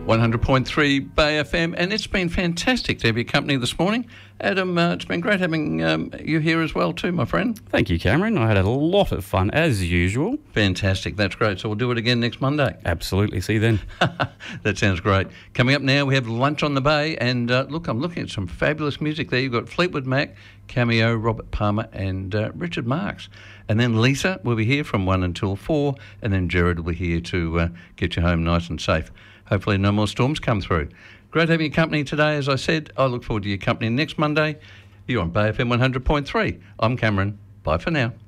100.3 Bay FM, and it's been fantastic to have your company this morning. Adam, it's been great having you here as well too, my friend. Thank you, Cameron. I had a lot of fun, as usual. Fantastic, that's great. So we'll do it again next Monday. Absolutely, see you then. That sounds great. Coming up now, we have Lunch on the Bay, and look, I'm looking at some fabulous music there. You've got Fleetwood Mac, Cameo, Robert Palmer, and Richard Marx. And then Lisa will be here from 1 until 4, and then Jared will be here to get you home nice and safe. Hopefully no more storms come through. Great having your company today, as I said. I look forward to your company next Monday. You're on Bay FM 100.3. I'm Cameron. Bye for now.